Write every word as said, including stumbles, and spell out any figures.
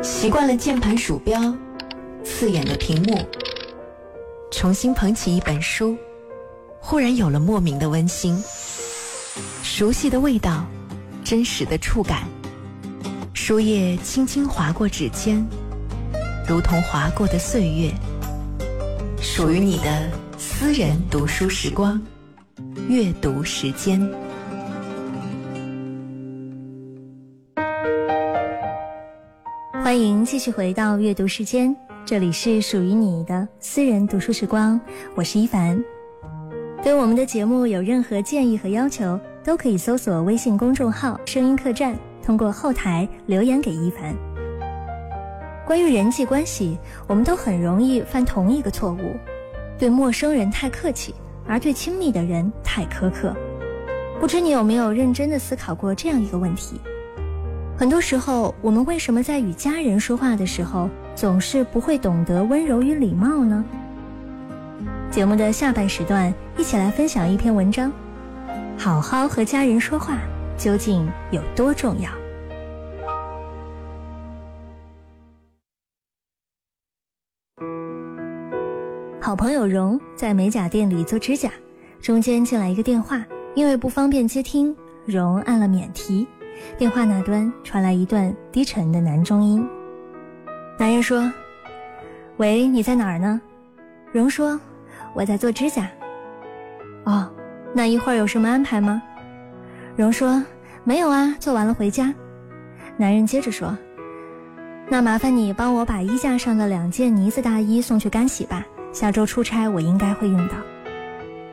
习惯了键盘鼠标，刺眼的屏幕，重新捧起一本书，忽然有了莫名的温馨。熟悉的味道，真实的触感，书页轻轻划过指尖，如同划过的岁月，属于你的私人读书时光，阅读时间。 欢迎继续回到阅读时间，这里是属于你的私人读书时光，我是一凡。对我们的节目有任何建议和要求，都可以搜索微信公众号声音客栈，通过后台留言给一凡。关于人际关系，我们都很容易犯同一个错误，对陌生人太客气，而对亲密的人太苛刻。不知你有没有认真地思考过这样一个问题，很多时候我们为什么在与家人说话的时候总是不会懂得温柔与礼貌呢？节目的下半时段一起来分享一篇文章，好好和家人说话究竟有多重要。好朋友荣在美甲店里做指甲，中间进来一个电话，因为不方便接听，荣按了免提。电话那端传来一段低沉的男中音。男人说：喂，你在哪儿呢？荣说：我在做指甲。哦，那一会儿有什么安排吗？荣说：没有啊，做完了回家。男人接着说：那麻烦你帮我把衣架上的两件呢子大衣送去干洗吧，下周出差我应该会用到。